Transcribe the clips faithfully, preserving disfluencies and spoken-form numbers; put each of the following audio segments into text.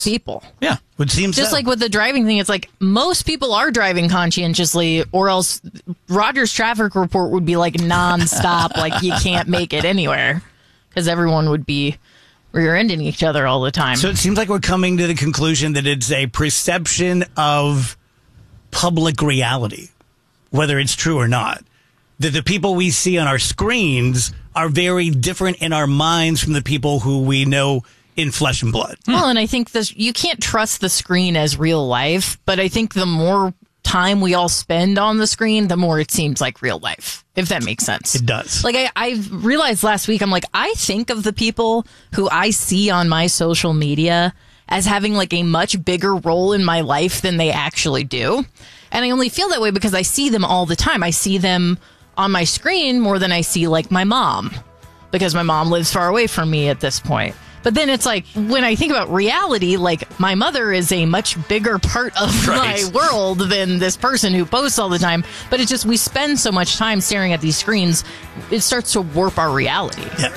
people. Yeah, would seem just so. like with the driving thing. It's like most people are driving conscientiously, or else Roger's traffic report would be like nonstop. Like you can't make it anywhere because everyone would be rear-ending each other all the time. So it seems like we're coming to the conclusion that it's a perception of public reality, whether it's true or not. That the people we see on our screens are very different in our minds from the people who we know in flesh and blood. Well, and I think this, you can't trust the screen as real life, but I think the more time we all spend on the screen, the more it seems like real life, if that makes sense. It does. Like I, I realized last week, I'm like, I think of the people who I see on my social media as having like a much bigger role in my life than they actually do. And I only feel that way because I see them all the time. I see them on my screen more than I see like my mom, because my mom lives far away from me at this point. But then it's like, when I think about reality, like, my mother is a much bigger part of right. my world than this person who posts all the time. But it's just, we spend so much time staring at these screens, it starts to warp our reality. Yeah.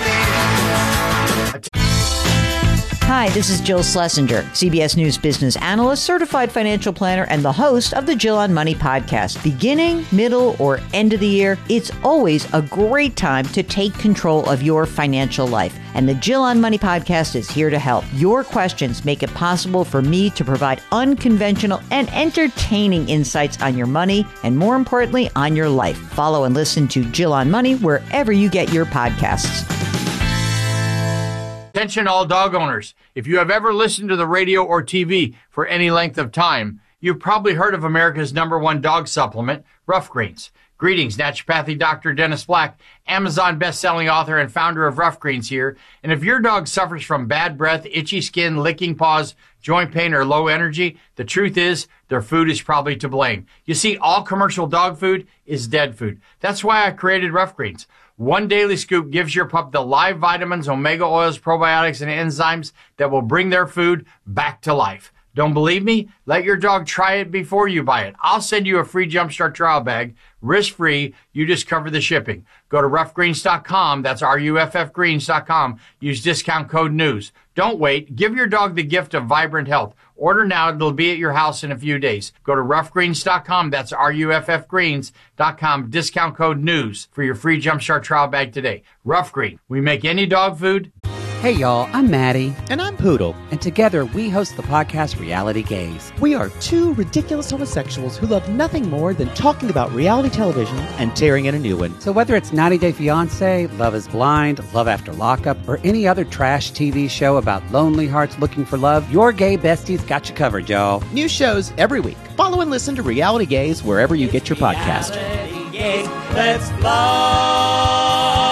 Hi, this is Jill Schlesinger, C B S News business analyst, certified financial planner, and the host of the Jill on Money podcast. Beginning, middle, or end of the year, it's always a great time to take control of your financial life. And the Jill on Money podcast is here to help. Your questions make it possible for me to provide unconventional and entertaining insights on your money, and more importantly, on your life. Follow and listen to Jill on Money wherever you get your podcasts. Attention all dog owners. If you have ever listened to the radio or T V for any length of time, you've probably heard of America's number one dog supplement, Rough Greens. Greetings, naturopathy doctor Dennis Black, Amazon best-selling author and founder of Rough Greens here. And if your dog suffers from bad breath, itchy skin, licking paws, joint pain, or low energy, the truth is their food is probably to blame. You see, all commercial dog food is dead food. That's why I created Rough Greens. One daily scoop gives your pup the live vitamins, omega oils, probiotics, and enzymes that will bring their food back to life. Don't believe me? Let your dog try it before you buy it. I'll send you a free Jumpstart trial bag, risk-free. You just cover the shipping. Go to rough greens dot com. That's R U F F greens dot com. Use discount code NEWS. Don't wait. Give your dog the gift of vibrant health. Order now. It'll be at your house in a few days. Go to rough greens dot com. That's R U F F greens dot com. Discount code NEWS for your free Jumpstart trial bag today. Rough Green. We make any dog food. Hey y'all, I'm Maddie. And I'm Poodle. And together we host the podcast Reality Gaze. We are two ridiculous homosexuals who love nothing more than talking about reality television and tearing in a new one. So whether it's ninety day fiance, Love is Blind, Love After Lockup, or any other trash T V show about lonely hearts looking for love, your gay besties got you covered, y'all. New shows every week. Follow and listen to Reality Gaze wherever you get your podcast. Reality Gaze, let's love.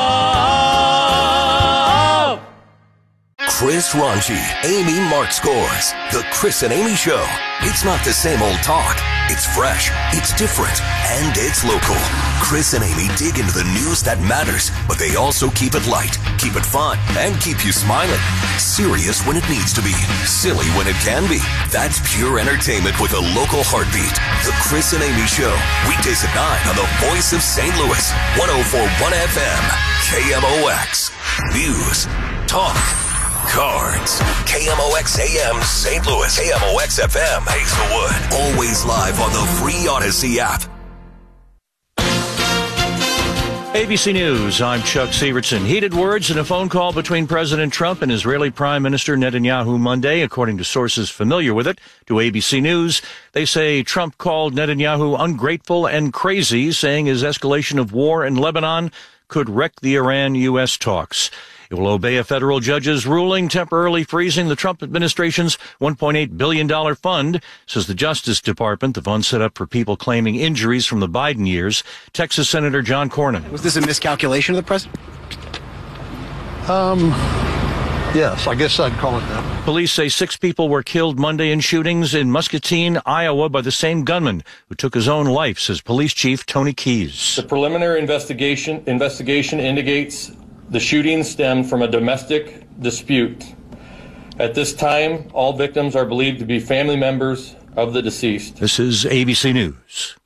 Chris Ranchi, Amy Mark Scores. The Chris and Amy Show. It's not the same old talk. It's fresh, it's different, and it's local. Chris and Amy dig into the news that matters, but they also keep it light, keep it fun, and keep you smiling. Serious when it needs to be, silly when it can be. That's pure entertainment with a local heartbeat. The Chris and Amy Show. Weekdays at nine on the Voice of Saint Louis. one oh four point one F M. K M O X. News. Talk. Cards. K M O X A M Saint Louis. K M O X F M Hazelwood. Always live on the free Odyssey app. A B C News, I'm Chuck Severson. Heated words in a phone call between President Trump and Israeli Prime Minister Netanyahu Monday, according to sources familiar with it, to A B C News. They say Trump called Netanyahu ungrateful and crazy, saying his escalation of war in Lebanon could wreck the Iran U S talks. It will obey a federal judge's ruling temporarily freezing the Trump administration's one point eight billion dollars fund, says the Justice Department, the fund set up for people claiming injuries from the Biden years. Texas Senator John Cornyn. Was this a miscalculation of the president? Um, yes, I guess I'd call it that. Police say six people were killed Monday in shootings in Muscatine, Iowa, by the same gunman who took his own life, says Police Chief Tony Keyes. The preliminary investigation investigation indicates the shooting stemmed from a domestic dispute. At this time, all victims are believed to be family members of the deceased. This is A B C News.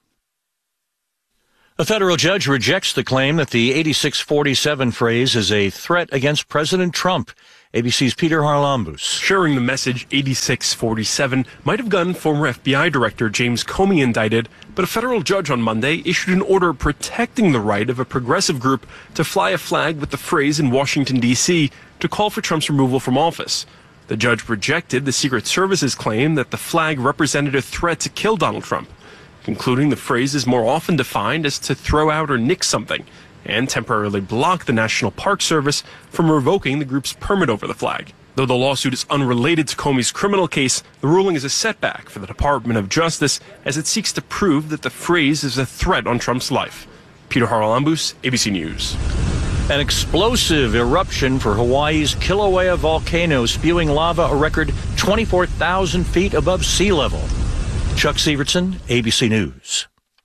A federal judge rejects the claim that the eighty-six forty-seven phrase is a threat against President Trump. A B C's Peter Harlambous. Sharing the message eighty-six forty-seven might have gotten former F B I Director James Comey indicted, but a federal judge on Monday issued an order protecting the right of a progressive group to fly a flag with the phrase in Washington, D C to call for Trump's removal from office. The judge rejected the Secret Service's claim that the flag represented a threat to kill Donald Trump, concluding the phrase is more often defined as to throw out or nick something, and temporarily block the National Park Service from revoking the group's permit over the flag. Though the lawsuit is unrelated to Comey's criminal case, the ruling is a setback for the Department of Justice as it seeks to prove that the phrase is a threat on Trump's life. Peter Harlambous, A B C News. An explosive eruption for Hawaii's Kilauea volcano, spewing lava a record twenty-four thousand feet above sea level. Chuck Severson, A B C News.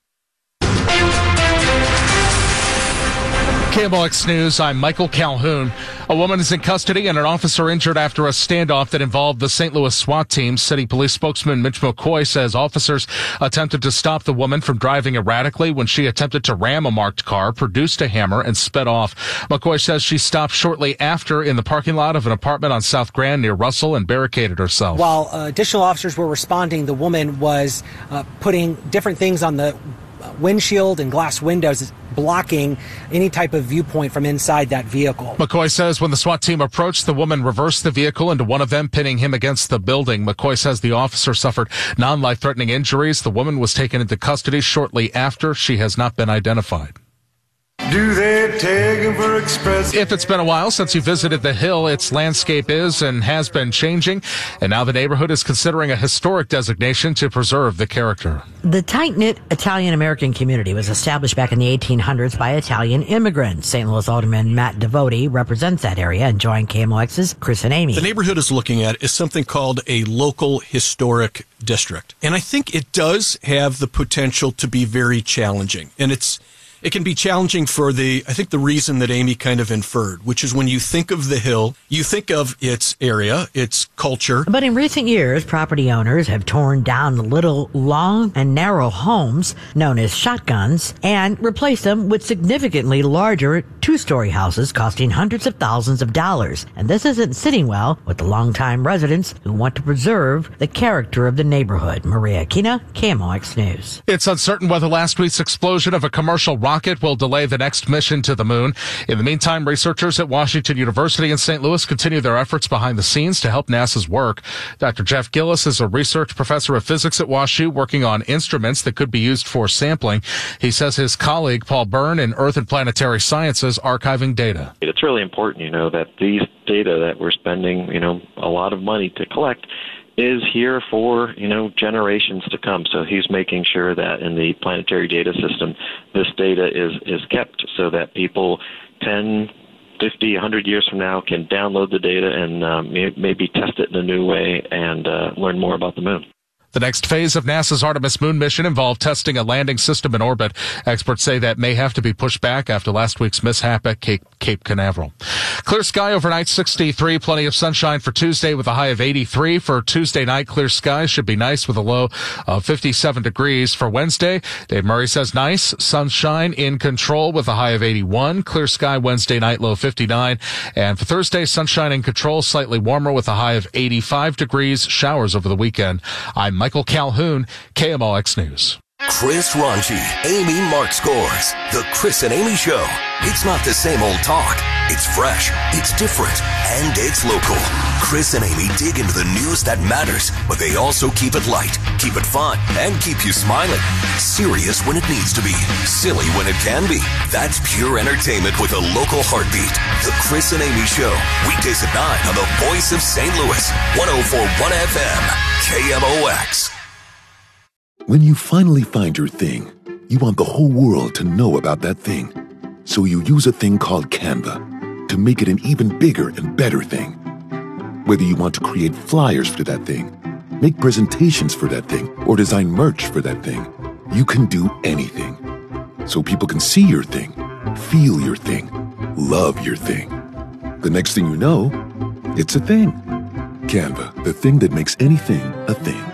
K M O X News, I'm Michael Calhoun. A woman is in custody and an officer injured after a standoff that involved the Saint Louis SWAT team. City Police spokesman Mitch McCoy says officers attempted to stop the woman from driving erratically when she attempted to ram a marked car, produced a hammer, and sped off. McCoy says she stopped shortly after in the parking lot of an apartment on South Grand near Russell and barricaded herself. While uh, additional officers were responding, the woman was uh, putting different things on the windshield and glass windows, blocking any type of viewpoint from inside that vehicle. McCoy says when the SWAT team approached, the woman reversed the vehicle into one of them, pinning him against the building. McCoy says the officer suffered non-life-threatening injuries. The woman was taken into custody shortly after. She has not been identified. Do they take him for express? If it's been a while since you visited the Hill, its landscape is and has been changing, and now the neighborhood is considering a historic designation to preserve the character. The tight-knit Italian-American community was established back in the eighteen hundreds by Italian immigrants. Saint Louis Alderman Matt Devote represents that area and joined K M O X's Chris and Amy. The neighborhood is looking at is something called a local historic district. And I think it does have the potential to be very challenging. And it's It can be challenging for the, I think the reason that Amy kind of inferred, which is when you think of the Hill, you think of its area, its culture. But in recent years, property owners have torn down little long and narrow homes known as shotguns and replaced them with significantly larger two-story houses costing hundreds of thousands of dollars. And this isn't sitting well with the longtime residents who want to preserve the character of the neighborhood. Maria Aquina, K M O X News. It's uncertain whether last week's explosion of a commercial rocket will delay the next mission to the moon. In the meantime, researchers at Washington University in Saint Louis continue their efforts behind the scenes to help NASA's work. Doctor Jeff Gillis is a research professor of physics at WashU working on instruments that could be used for sampling. He says his colleague Paul Byrne in Earth and Planetary Sciences archiving data. It's really important, you know, that these data that we're spending, you know, a lot of money to collect is here for, you know, generations to come. So he's making sure that in the planetary data system, this data is, is kept so that people ten, fifty, one hundred years from now can download the data and um, maybe test it in a new way and uh, learn more about the moon. The next phase of NASA's Artemis moon mission involved testing a landing system in orbit. Experts say that may have to be pushed back after last week's mishap at Cape, Cape Canaveral. Clear sky overnight, sixty-three. Plenty of sunshine for Tuesday with a high of eighty-three. For Tuesday night, clear skies should be nice with a low of fifty-seven degrees. For Wednesday, Dave Murray says nice. Sunshine in control with a high of eighty-one. Clear sky Wednesday night, low fifty-nine. And for Thursday, sunshine in control, slightly warmer with a high of eighty-five degrees. Showers over the weekend. I'm Michael Calhoun, K M O X News. Chris Ronchi, Amy Mark Scores. The Chris and Amy Show. It's not the same old talk. It's fresh, it's different, and it's local. Chris and Amy dig into the news that matters, but they also keep it light, keep it fun, and keep you smiling. Serious when it needs to be, silly when it can be. That's pure entertainment with a local heartbeat. The Chris and Amy Show. Weekdays at nine on the voice of Saint Louis. one oh four point one F M. K M O X. When you finally find your thing, you want the whole world to know about that thing. So you use a thing called Canva to make it an even bigger and better thing. Whether you want to create flyers for that thing, make presentations for that thing, or design merch for that thing, you can do anything. So people can see your thing, feel your thing, love your thing. The next thing you know, it's a thing. Canva, the thing that makes anything a thing.